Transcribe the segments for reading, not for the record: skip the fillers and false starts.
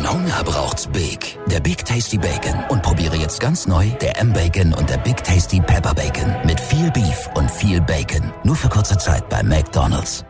Hunger braucht's Big. Der Big Tasty Bacon. Und probiere jetzt ganz neu der M-Bacon und der Big Tasty Pepper Bacon. Mit viel Beef und viel Bacon. Nur für kurze Zeit bei McDonald's.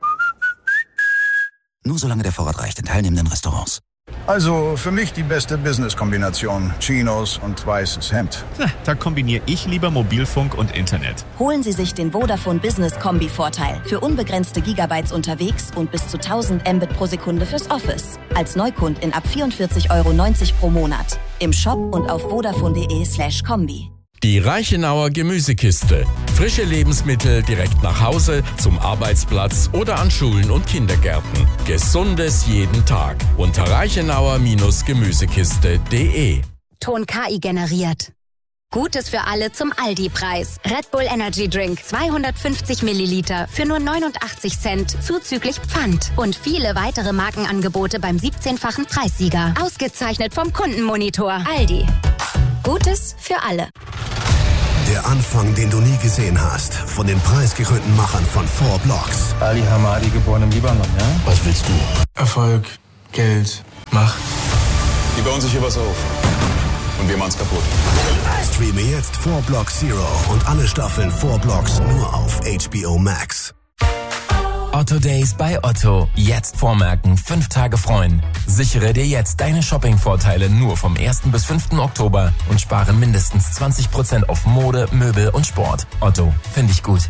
Nur solange der Vorrat reicht in teilnehmenden Restaurants. Also für mich die beste Business-Kombination. Chinos und weißes Hemd. Na, da kombiniere ich lieber Mobilfunk und Internet. Holen Sie sich den Vodafone Business Kombi-Vorteil. Für unbegrenzte Gigabytes unterwegs und bis zu 1000 Mbit pro Sekunde fürs Office. Als Neukundin ab 44,90 € pro Monat. Im Shop und auf vodafone.de/kombi. Die Reichenauer Gemüsekiste. Frische Lebensmittel direkt nach Hause, zum Arbeitsplatz oder an Schulen und Kindergärten. Gesundes jeden Tag. Unter reichenauer-gemüsekiste.de. Ton KI generiert. Gutes für alle zum Aldi-Preis. Red Bull Energy Drink 250 Milliliter für nur 89 Cent zuzüglich Pfand. Und viele weitere Markenangebote beim 17-fachen Preissieger. Ausgezeichnet vom Kundenmonitor. Aldi. Gutes für alle. Der Anfang, den du nie gesehen hast. Von den preisgekrönten Machern von 4 Blocks. Ali Hamadi, geboren im Libanon, ja? Was willst du? Erfolg, Geld, Macht. Die bauen sich hier was auf. Und wir machen's kaputt. Streame jetzt 4 Blocks Zero und alle Staffeln 4 Blocks nur auf HBO Max. Otto Days bei Otto. Jetzt vormerken, 5 Tage freuen. Sichere dir jetzt deine Shopping-Vorteile nur vom 1. bis 5. Oktober und spare mindestens 20% auf Mode, Möbel und Sport. Otto, finde ich gut.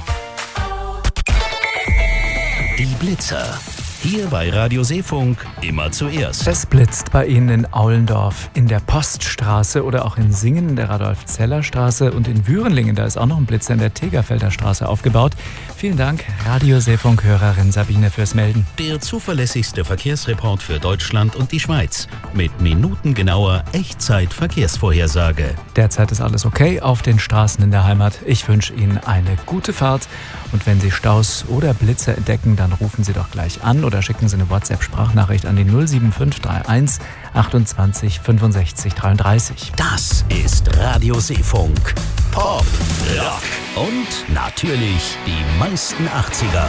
Die Blitzer. Hier bei Radio Seefunk immer zuerst. Es blitzt bei Ihnen in Aulendorf, in der Poststraße oder auch in Singen in der Radolf-Zeller-Straße und in Würenlingen. Da ist auch noch ein Blitzer in der Tegerfelder Straße aufgebaut. Vielen Dank, Radio Seefunk-Hörerin Sabine, fürs Melden. Der zuverlässigste Verkehrsreport für Deutschland und die Schweiz. Mit minutengenauer Echtzeit-Verkehrsvorhersage. Derzeit ist alles okay auf den Straßen in der Heimat. Ich wünsche Ihnen eine gute Fahrt. Und wenn Sie Staus oder Blitzer entdecken, dann rufen Sie doch gleich an oder schicken Sie eine WhatsApp-Sprachnachricht an die 07531 28 65 33. Das ist Radio Seefunk. Pop, Rock und natürlich die meisten 80er.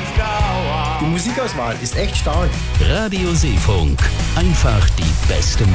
Die Musikauswahl ist echt stark. Radio Seefunk. Einfach die beste Musik.